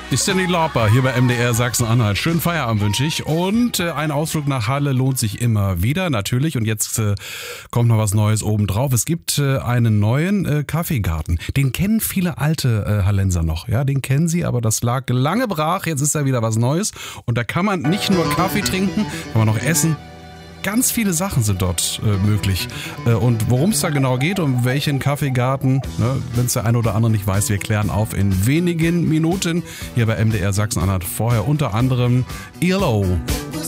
Die Cyndi Lauper hier bei MDR Sachsen-Anhalt. Schönen Feierabend wünsche ich. Und ein Ausflug nach Halle lohnt sich immer wieder, natürlich. Und jetzt kommt noch was Neues obendrauf. Es gibt einen neuen Kaffeegarten. Den kennen viele alte Hallenser noch. Ja, den kennen sie, aber das lag lange brach. Jetzt ist da wieder was Neues. Und da kann man nicht nur Kaffee trinken, kann man noch essen. Ganz viele Sachen sind dort möglich. Und worum es da genau geht, um welchen Kaffeegarten, ne, wenn es der eine oder andere nicht weiß, wir klären auf in wenigen Minuten hier bei MDR Sachsen-Anhalt. Vorher unter anderem ELO.